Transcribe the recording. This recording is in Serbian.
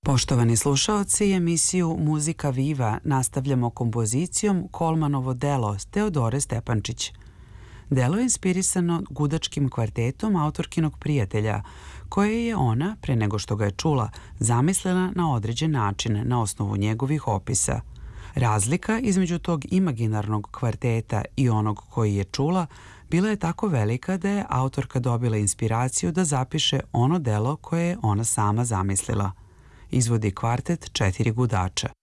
Poštovani slušaoci, emisiju Muzika Viva nastavljamo kompozicijom Kolmanovo delo Teodore Stepančić. Delo je inspirisano gudačkim kvartetom autorkinog prijatelja, koje je ona, pre nego što ga je čula, zamislila na određen način na osnovu njegovih opisa. Razlika između tog imaginarnog kvarteta i onog koji je čula bila je tako velika da je autorka dobila inspiraciju da zapiše ono delo koje je ona sama zamislila. Izvodi kvartet 4 gudača.